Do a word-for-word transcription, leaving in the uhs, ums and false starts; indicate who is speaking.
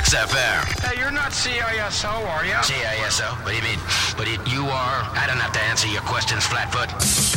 Speaker 1: X F M.
Speaker 2: Hey, you're not C I S O, are you?
Speaker 1: C I S O? What do you mean? But it, you are? I don't have to answer your questions, Flatfoot.